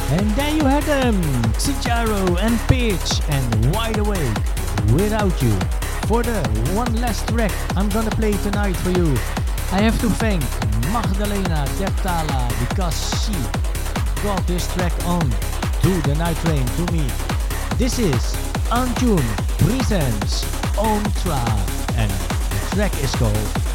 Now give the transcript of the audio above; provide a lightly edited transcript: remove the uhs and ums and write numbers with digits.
And there you had them, Xijaro and Pitch and Wide Awake, Without You. For the one last track I'm gonna play tonight for you, I have to thank Magdalena Deptala because she brought this track on to the night train to me. This is Untune presents Ontra and the track is called